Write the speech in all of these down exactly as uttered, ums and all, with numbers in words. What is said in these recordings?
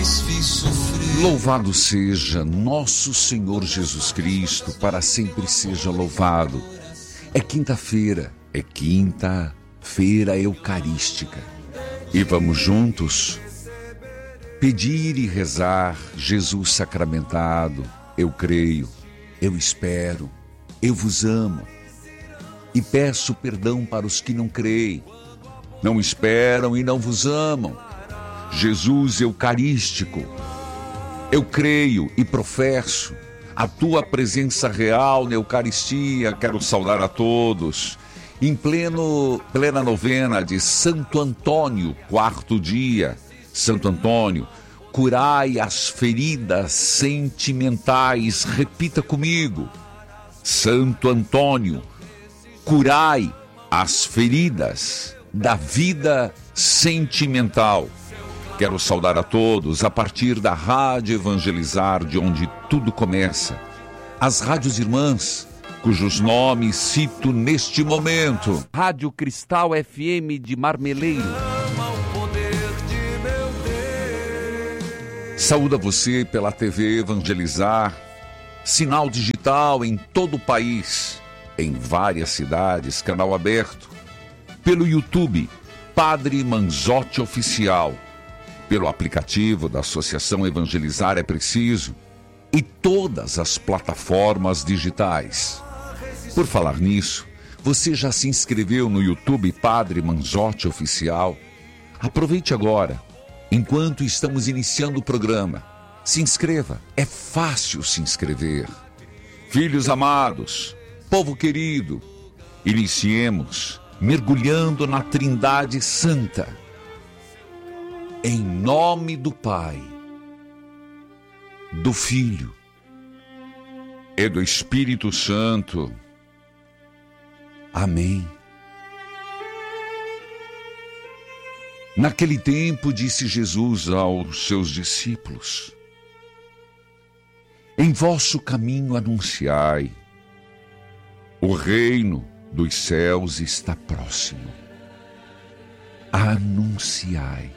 Louvado seja nosso Senhor Jesus Cristo, para sempre seja louvado. É quinta-feira, é quinta-feira eucarística. E vamos juntos pedir e rezar: Jesus sacramentado, eu creio, eu espero, eu vos amo. E peço perdão para os que não creem, não esperam e não vos amam. Jesus eucarístico, eu creio e professo a tua presença real na Eucaristia. Quero saudar a todos em pleno, plena novena de Santo Antônio, quarto dia. Santo Antônio, curai as feridas sentimentais. Repita comigo: Santo Antônio, curai as feridas da vida sentimental. Quero saudar a todos a partir da Rádio Evangelizar, de onde tudo começa. As rádios irmãs, cujos nomes cito neste momento. Rádio Cristal F M de Marmeleiro. Saúda você pela T V Evangelizar, sinal digital em todo o país, em várias cidades, canal aberto. Pelo YouTube, Padre Manzotti Oficial. Pelo aplicativo da Associação Evangelizar é Preciso e todas as plataformas digitais. Por falar nisso, você já se inscreveu no YouTube Padre Manzotti Oficial? Aproveite agora, enquanto estamos iniciando o programa. Se inscreva, é fácil se inscrever. Filhos amados, povo querido, iniciemos mergulhando na Trindade Santa. Em nome do Pai, do Filho e do Espírito Santo. Amém. Naquele tempo disse Jesus aos seus discípulos: em vosso caminho anunciai, o reino dos céus está próximo. Anunciai.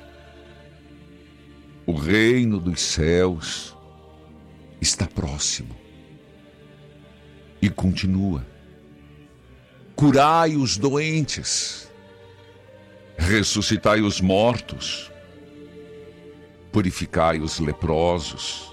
O reino dos céus está próximo. E continua: curai os doentes, ressuscitai os mortos, purificai os leprosos,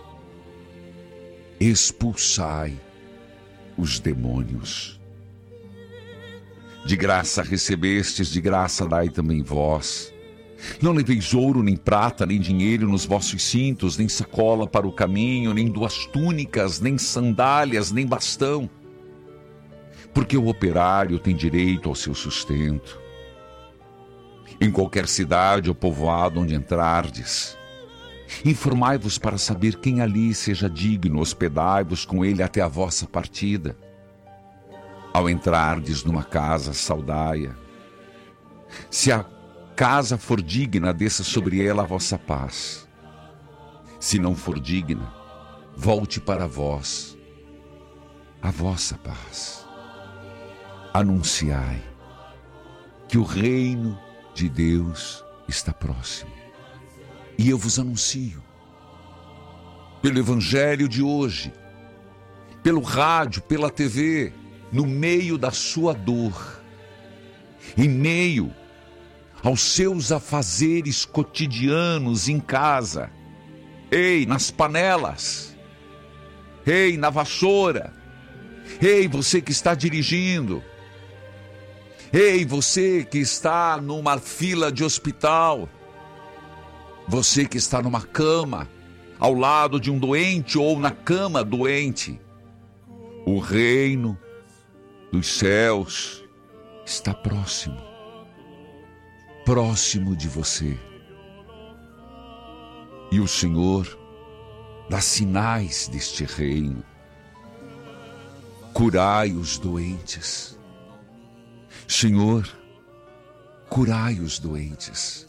expulsai os demônios. De graça recebestes, de graça dai também vós. Não leveis ouro, nem prata, nem dinheiro nos vossos cintos, nem sacola para o caminho, nem duas túnicas, nem sandálias, nem bastão. Porque o operário tem direito ao seu sustento. Em qualquer cidade ou povoado onde entrardes, informai-vos para saber quem ali seja digno, hospedai-vos com ele até a vossa partida. Ao entrardes numa casa, saudai-a. Se a casa for digna, desça sobre ela a vossa paz. Se não for digna, volte para vós a vossa paz. Anunciai que o reino de Deus está próximo. E eu vos anuncio, pelo Evangelho de hoje, pelo rádio, pela T V, no meio da sua dor, em meio aos seus afazeres cotidianos em casa. Ei, nas panelas. Ei, na vassoura. Ei, você que está dirigindo. Ei, você que está numa fila de hospital. Você que está numa cama, ao lado de um doente ou na cama doente. O reino dos céus está próximo. Próximo de você. E o Senhor dá sinais deste reino. Curai os doentes. Senhor, curai os doentes.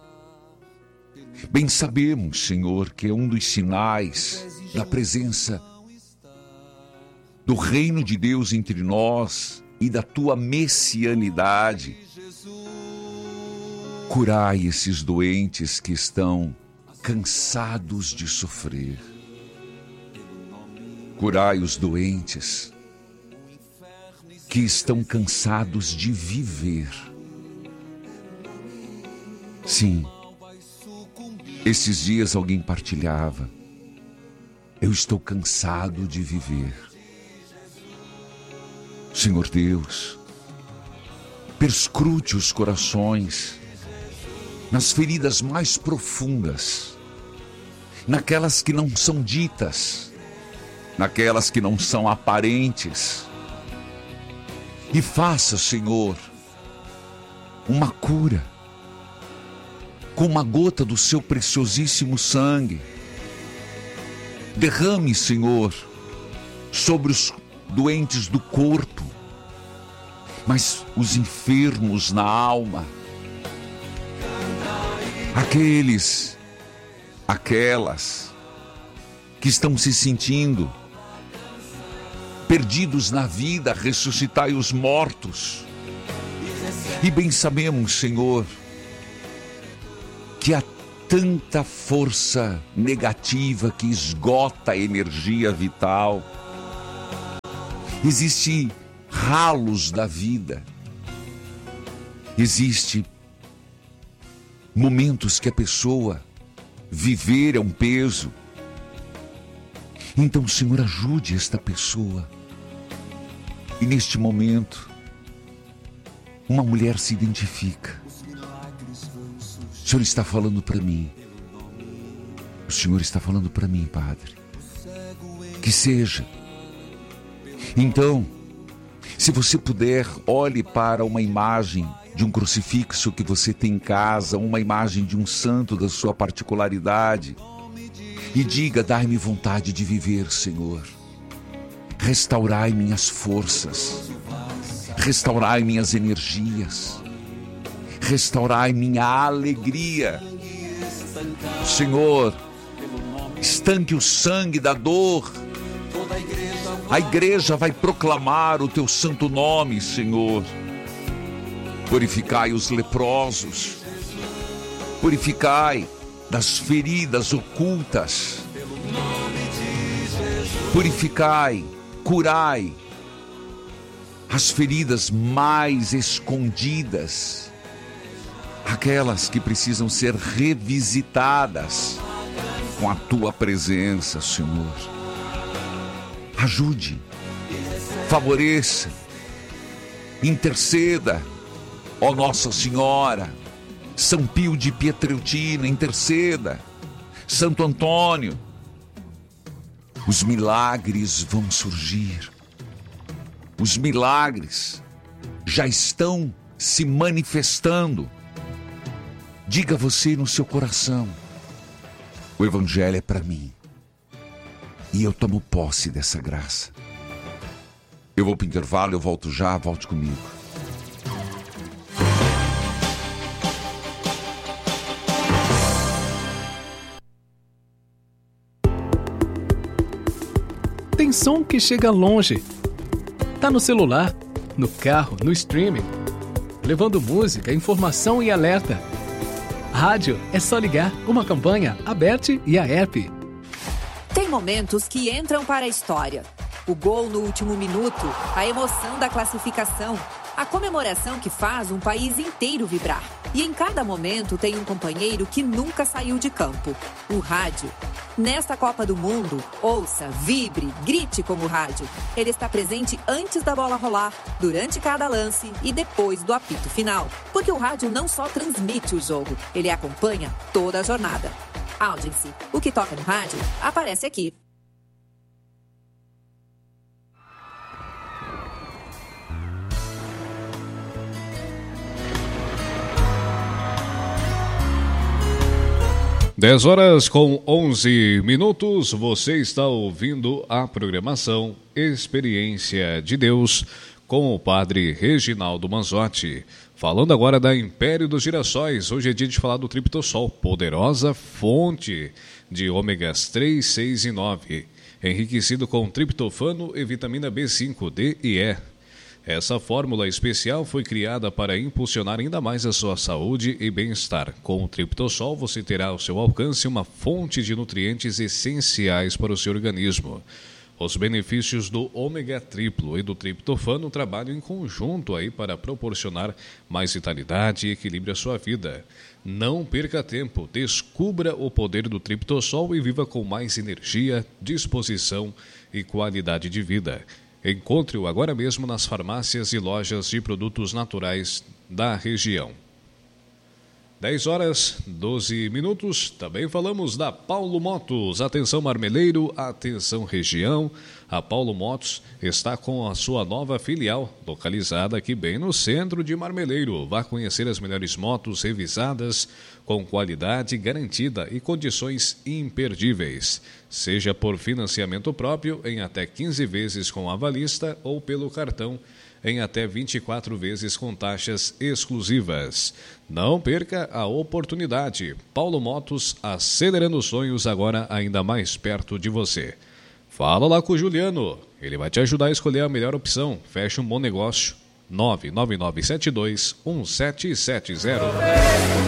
Bem sabemos, Senhor, que é um dos sinais da presença do reino de Deus entre nós e da tua messianidade. Curai esses doentes que estão cansados de sofrer. Curai os doentes que estão cansados de viver. Sim, esses dias alguém partilhava: eu estou cansado de viver. Senhor Deus, perscrute os corações nas feridas mais profundas, naquelas que não são ditas, naquelas que não são aparentes. E faça, Senhor, uma cura com uma gota do seu preciosíssimo sangue. Derrame, Senhor, sobre os doentes do corpo, mas os enfermos na alma, aqueles, aquelas que estão se sentindo perdidos na vida, ressuscitai os mortos. E bem sabemos, Senhor, que há tanta força negativa que esgota a energia vital. Existem ralos da vida. Existem momentos que a pessoa viver é um peso. Então, Senhor, ajude esta pessoa. E neste momento, uma mulher se identifica. O Senhor está falando para mim. O Senhor está falando para mim, Padre. Que seja. Então, se você puder, olhe para uma imagem de um crucifixo que você tem em casa, uma imagem de um santo da sua particularidade, e diga: dai-me vontade de viver, Senhor. Restaurai minhas forças, restaurai minhas energias, restaurai minha alegria. Senhor, estanque o sangue da dor. A igreja vai proclamar o teu santo nome, Senhor. Purificai os leprosos, purificai das feridas ocultas, purificai, curai as feridas mais escondidas, aquelas que precisam ser revisitadas com a tua presença, Senhor. Ajude, favoreça, interceda, ó Nossa Senhora, São Pio de Pietrelcina, interceda, Santo Antônio. Os milagres vão surgir. Os milagres já estão se manifestando. Diga você no seu coração: o Evangelho é para mim. E eu tomo posse dessa graça. Eu vou para o intervalo, eu volto já, volte comigo. Tem som que chega longe. Tá no celular, no carro, no streaming, levando música, informação e alerta. Rádio é só ligar. Uma campanha aberta e a app. Tem momentos que entram para a história. O gol no último minuto, a emoção da classificação, a comemoração que faz um país inteiro vibrar. E em cada momento tem um companheiro que nunca saiu de campo: o rádio. Nesta Copa do Mundo, ouça, vibre, grite como o rádio. Ele está presente antes da bola rolar, durante cada lance e depois do apito final. Porque o rádio não só transmite o jogo, ele acompanha toda a jornada. Audience, o que toca no rádio, aparece aqui. dez horas com onze minutos, você está ouvindo a programação Experiência de Deus com o Padre Reginaldo Manzotti. Falando agora da Império dos Girassóis. Hoje é dia de falar do triptossol, poderosa fonte de ômegas três, seis e nove, enriquecido com triptofano e vitamina B cinco, D e E. Essa fórmula especial foi criada para impulsionar ainda mais a sua saúde e bem-estar. Com o Triptosol, você terá ao seu alcance uma fonte de nutrientes essenciais para o seu organismo. Os benefícios do ômega triplo e do triptofano trabalham em conjunto aí para proporcionar mais vitalidade e equilíbrio à sua vida. Não perca tempo, descubra o poder do Triptosol e viva com mais energia, disposição e qualidade de vida. Encontre-o agora mesmo nas farmácias e lojas de produtos naturais da região. dez horas, doze minutos. Também falamos da Paulo Motos. Atenção Marmeleiro, atenção região. A Paulo Motos está com a sua nova filial, localizada aqui bem no centro de Marmeleiro. Vá conhecer as melhores motos revisadas, com qualidade garantida e condições imperdíveis. Seja por financiamento próprio em até quinze vezes com avalista ou pelo cartão em até vinte e quatro vezes com taxas exclusivas. Não perca a oportunidade. Paulo Motos, acelerando sonhos agora ainda mais perto de você. Fala lá com o Juliano. Ele vai te ajudar a escolher a melhor opção. Feche um bom negócio. nove nove nove sete dois um sete sete zero.